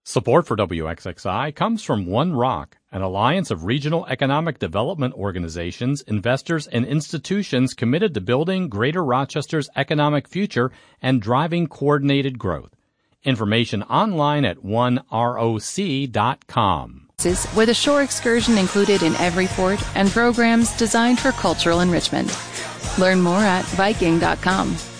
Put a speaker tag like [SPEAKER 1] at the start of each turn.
[SPEAKER 1] Support for WXXI comes from One Rock, an alliance of regional economic development organizations, investors, and institutions committed to building Greater Rochester's economic future and driving coordinated growth. Information online at oneroc.com.
[SPEAKER 2] With a shore excursion included in every port and programs designed for cultural enrichment. Learn more at Viking.com.